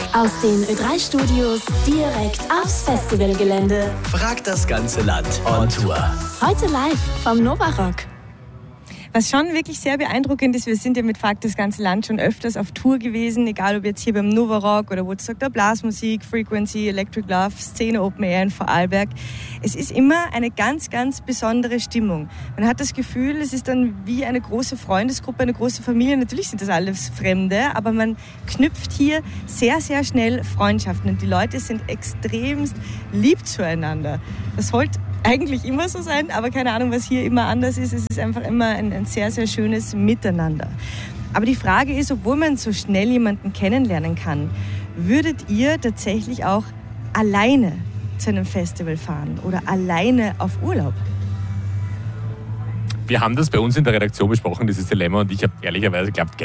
Aus den Ö3-Studios direkt aufs Festivalgelände. Fragt das ganze Land on Tour. Heute live vom Nova Rock. Was schon wirklich sehr beeindruckend ist, wir sind ja mit Fragt das ganze Land schon öfters auf Tour gewesen, egal ob jetzt hier beim Nova Rock oder Woodstock der Blasmusik, Frequency, Electric Love, Szene Open Air in Vorarlberg. Es ist immer eine ganz, ganz besondere Stimmung. Man hat das Gefühl, es ist dann wie eine große Freundesgruppe, eine große Familie. Natürlich sind das alles Fremde, aber man knüpft hier sehr, sehr schnell Freundschaften und die Leute sind extremst lieb zueinander. Das sollte eigentlich immer so sein, aber keine Ahnung, was hier immer anders ist. Es ist einfach immer ein sehr, sehr schönes Miteinander. Aber die Frage ist, obwohl man so schnell jemanden kennenlernen kann, würdet ihr tatsächlich auch alleine zu einem Festival fahren oder alleine auf Urlaub? Wir haben das bei uns in der Redaktion besprochen, dieses Dilemma, und ich habe ehrlicherweise geglaubt,